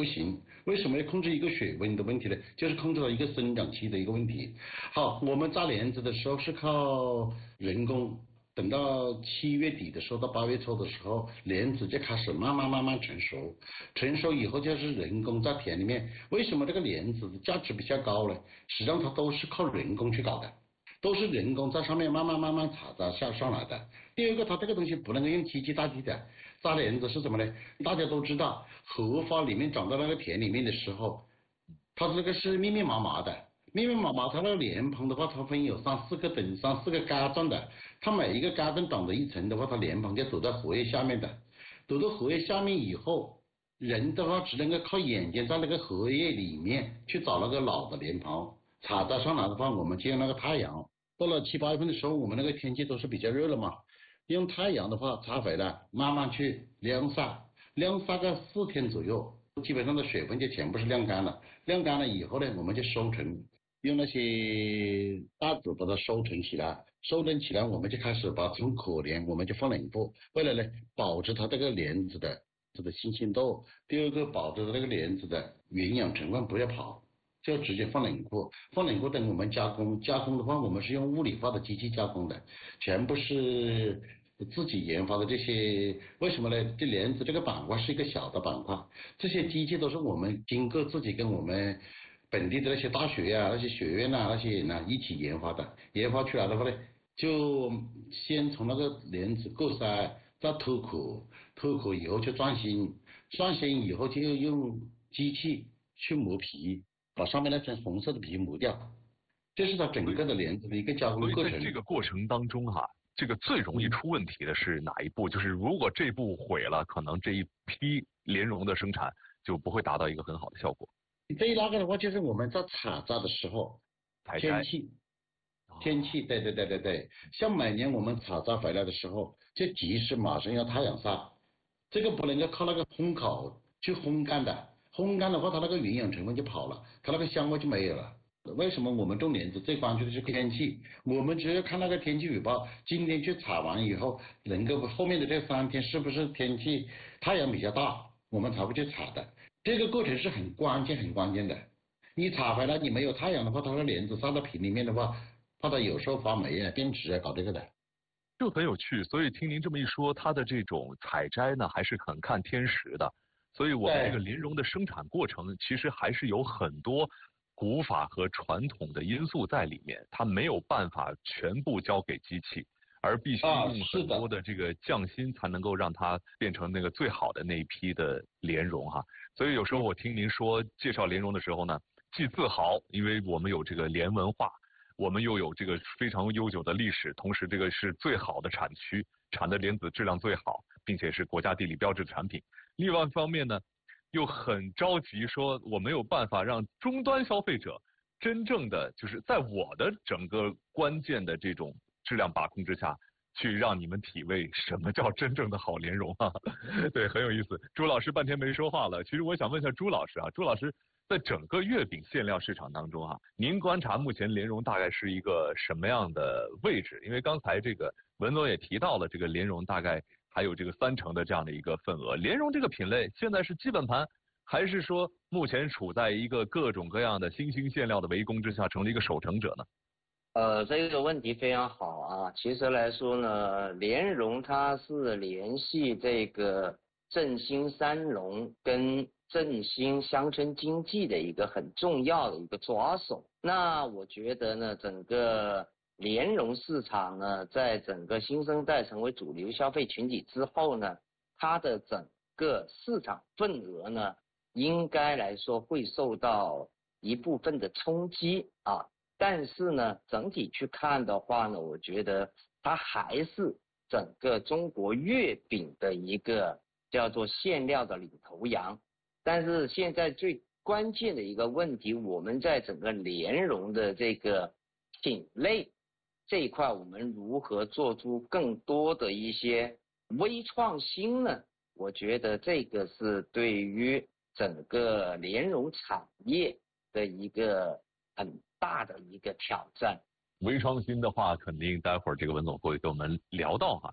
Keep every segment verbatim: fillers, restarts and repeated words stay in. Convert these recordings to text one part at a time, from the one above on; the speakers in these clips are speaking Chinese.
行。为什么要控制一个水温的问题呢？就是控制了一个生长期的一个问题。好，我们扎莲子的时候是靠人工，等到七月底的时候到八月初的时候，莲子就开始慢慢慢慢成熟，成熟以后就是人工在田里面。为什么这个莲子的价值比较高呢？实际上它都是靠人工去搞的。都是人工在上面慢慢慢慢插扎下上来的。第二个，它这个东西不能够用机器代替的。扎莲子是什么呢？大家都知道，荷花里面长到那个田里面的时候，它这个是密密麻麻的，密密麻麻。它那个莲蓬的话，它分有三四个等三四个阶段的，它每一个阶段长的一层的话，它莲蓬就躲在荷叶下面的，躲到荷叶下面以后，人的话只能够靠眼睛在那个荷叶里面去找那个老的莲蓬。插扎上来的话，我们就用那个太阳。到了七八月份的时候，我们那个天气都是比较热了嘛，用太阳的话插回来，慢慢去晾晒，晾晒个四天左右，基本上的水分就全部是晾干了。晾干了以后呢，我们就收成，用那些袋子把它收成起来，收成起来我们就开始把它从可莲我们就放冷库，为了呢保持它这个莲子的这个新鲜度，第二个保持这个莲子的营养成分不要跑。就直接放冷库，放冷库等我们加工，加工的话我们是用物理化的机器加工的，全部是自己研发的这些。为什么呢？这莲子这个板块是一个小的板块，这些机器都是我们经过自己跟我们本地的那些大学啊、那些学院啊、那些人啊一起研发的。研发出来的话呢，就先从那个莲子过筛，再脱壳，脱壳以后就转心，转心以后就用机器去磨皮。把上面那层红色的皮磨掉，这是它整个的莲子的一个加工过程。 所以在这个过程当中哈、啊，这个最容易出问题的是哪一步？嗯、就是如果这步毁了，可能这一批莲蓉的生产就不会达到一个很好的效果。 对那个的话，就是我们在采摘的时候，天气，天气，对对对对对，像每年我们采摘回来的时候，就及时马上要太阳晒，这个不能够靠那个烘烤去烘干的。烘干的话，它那个营养成分就跑了，它那个香味就没有了。为什么我们种莲子最关注的是天气？我们只要看那个天气预报，今天去采完以后，能够后面的这三天是不是天气太阳比较大，我们才会去采的。这个过程是很关键很关键的。你采回来你没有太阳的话，它的莲子晒到皮里面的话，怕它有时候发霉啊、变质啊，搞这个的。 就很有趣，所以听您这么一说，它的这种采摘呢，还是很看天时的。所以我们这个莲蓉的生产过程，其实还是有很多古法和传统的因素在里面，它没有办法全部交给机器，而必须用很多的这个匠心，才能够让它变成那个最好的那一批的莲蓉哈。所以有时候我听您说介绍莲蓉的时候呢，既自豪，因为我们有这个莲文化，我们又有这个非常悠久的历史，同时这个是最好的产区，产的莲子质量最好，并且是国家地理标志产品。另外一方面呢，又很着急说我没有办法让终端消费者真正的就是在我的整个关键的这种质量把控之下，去让你们体味什么叫真正的好莲蓉啊。对，很有意思。朱老师半天没说话了，其实我想问一下朱老师啊，朱老师在整个月饼馅料市场当中啊，您观察目前莲蓉大概是一个什么样的位置？因为刚才这个文总也提到了，这个莲蓉大概还有这个三成的这样的一个份额。莲蓉这个品类现在是基本盘，还是说目前处在一个各种各样的新兴馅料的围攻之下，成了一个守成者呢？ 呃，这个问题非常好啊。其实来说呢，莲蓉它是联系这个振兴三农跟振兴乡村经济的一个很重要的一个抓手。那我觉得呢，整个莲蓉市场呢，在整个新生代成为主流消费群体之后呢，它的整个市场份额呢，应该来说会受到一部分的冲击啊。但是呢，整体去看的话呢，我觉得它还是整个中国月饼的一个叫做馅料的领头羊。但是现在最关键的一个问题，我们在整个莲蓉的这个品类这一块，我们如何做出更多的一些微创新呢？我觉得这个是对于整个莲蓉产业的一个很大的一个挑战。 微创新的话，肯定待会儿这个文总会跟我们聊到哈。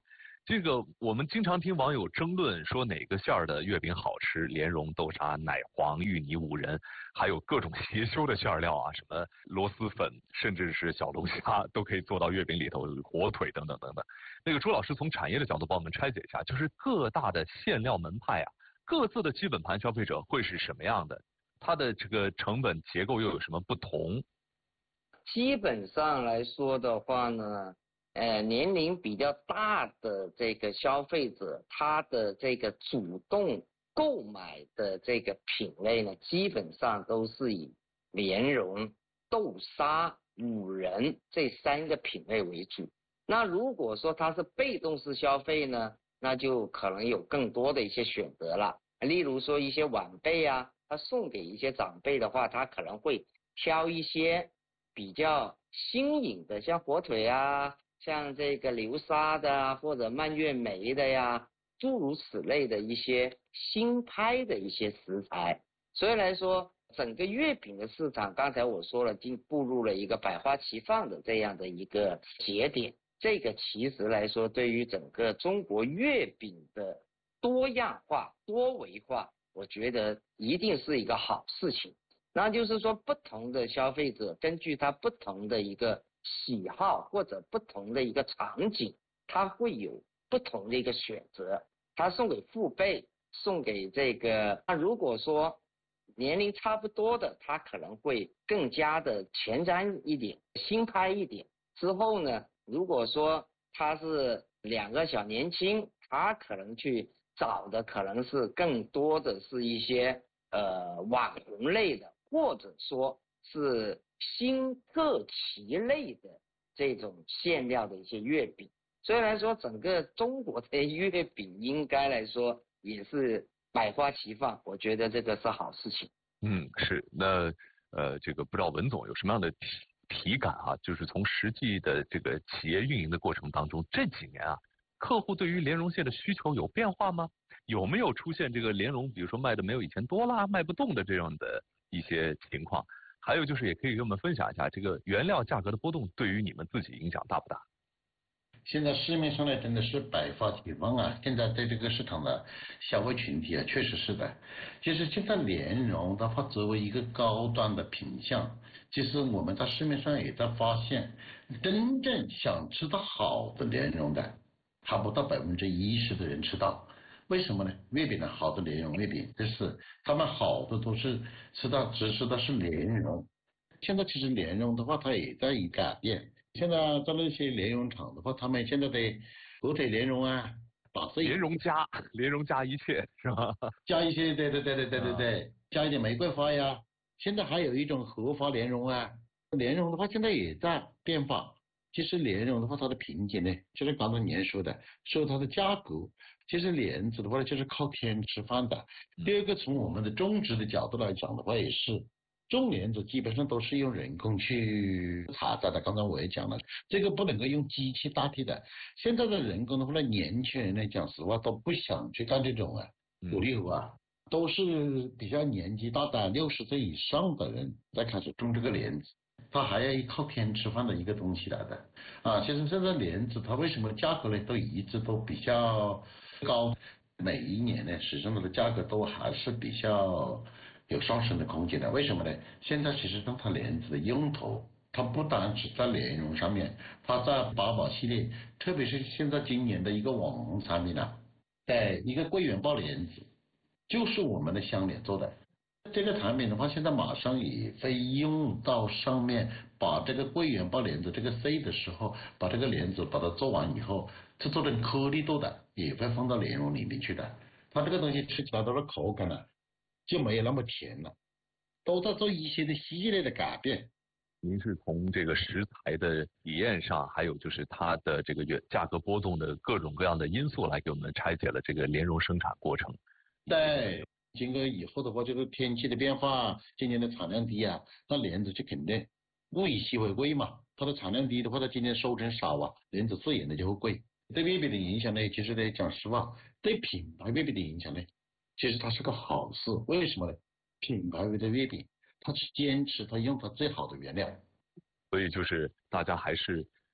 这个我们经常听网友争论说哪个馅儿的月饼好吃，莲蓉、豆沙、奶黄、芋泥、五仁，还有各种邪修的馅料啊，什么螺蛳粉，甚至是小龙虾都可以做到月饼里头，火腿等等等等。那个朱老师从产业的角度帮我们拆解一下，就是各大的馅料门派啊，各自的基本盘消费者会是什么样的？它的这个成本结构又有什么不同？ 基本上来说的话呢，呃，年龄比较大的这个消费者，他的这个主动购买的这个品类呢，基本上都是以莲蓉、豆沙、五仁这三个品类为主。那如果说他是被动式消费呢，那就可能有更多的一些选择了。例如说一些晚辈啊，他送给一些长辈的话，他可能会挑一些比较新颖的，像火腿啊，像这个流沙的啊，或者蔓越莓的呀，诸如此类的一些新拍的一些食材。所以来说，整个月饼的市场，刚才我说了，进步入了一个百花齐放的这样的一个节点。这个其实来说，对于整个中国月饼的多样化、多维化，我觉得一定是一个好事情。那就是说，不同的消费者根据他不同的一个喜好或者不同的一个场景，他会有不同的一个选择。他送给父辈，送给这个，那如果说年龄差不多的，他可能会更加的前瞻一点，新拍一点。之后呢，如果说他是两个小年轻，他可能去找的可能是更多的是一些呃网红类的，或者说是新特奇类的这种馅料的一些月饼。所以来说，整个中国的月饼应该来说也是百花齐放，我觉得这个是好事情。 嗯，是。那呃，这个不知道文总有什么样的体体感啊？就是从实际的这个企业运营的过程当中，这几年啊，客户对于莲蓉馅的需求有变化吗？有没有出现这个莲蓉，比如说卖的没有以前多啦，卖不动的这样的一些情况？还有就是，也可以给我们分享一下，这个原料价格的波动对于你们自己影响大不大？ 现在市面上呢真的是百花齐放啊！现在对这个市场的消费群体啊，确实是的。其实现在莲蓉的话，作为一个高端的品相，其实我们在市面上也在发现，真正想吃到好的莲蓉的，还不到百分之一十的人吃到。为什么呢？月饼的好的莲蓉月饼，就是他们好的都是吃到只吃的是莲蓉。现在其实莲蓉的话，它也在有改变。现在在那些莲蓉厂的话，他们现在的火腿莲蓉啊，打碎莲蓉加莲蓉加一切是吧？ 加一些，对对对对对对对，啊、加一点玫瑰花呀。现在还有一种荷花莲蓉啊，莲蓉的话现在也在变化。其实莲蓉的话，它的瓶颈呢，就是刚才您说的，说它的价格，其实莲子的话就是靠天吃饭的。第二个，从我们的种植的角度来讲的话，也是。种莲子基本上都是用人工去采摘的，刚才我也讲了，这个不能够用机器代替的。现在的人工的话呢，年轻人呢，讲实话都不想去干这种啊苦力活啊，都是比较年纪大的六十岁以上的人在开始种这个莲子，它还要依靠天吃饭的一个东西来的啊。其实现在莲子它为什么价格呢都一直都比较高，每一年呢，实际上它的价格都还是比较有上升的空间的。为什么呢？现在其实当它莲子的用途，它不单只在莲蓉上面，它在八宝系列，特别是现在今年的一个网红产品啊，在一个桂圆包莲子，就是我们的香莲做的。这个产品的话，现在马上也会用到上面，把这个桂圆包莲子这个 C 的时候，把这个莲子把它做完以后，是做成颗粒度的，也会放到莲蓉里面去的。它这个东西吃起来它的口感呢，就没有那么甜了，都在做一些的系列的改变。 您是从这个食材的体验上，还有就是它的这个原价格波动的各种各样的因素来给我们拆解了这个莲蓉生产过程。 对，经过以后的话，这个天气的变化，今年的产量低啊，那莲子就肯定物以稀为贵嘛。它的产量低的话，它今年收成少啊，莲子自然的就会贵。对月饼的影响呢，其实呢，讲实话，对品牌月饼的影响呢，其实它是个好事。为什么呢？品牌味的月饼，它是坚持它用它最好的原料。 所以就是大家还是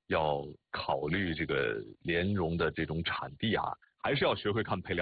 要考虑这个莲蓉的这种产地啊，还是要学会看配料。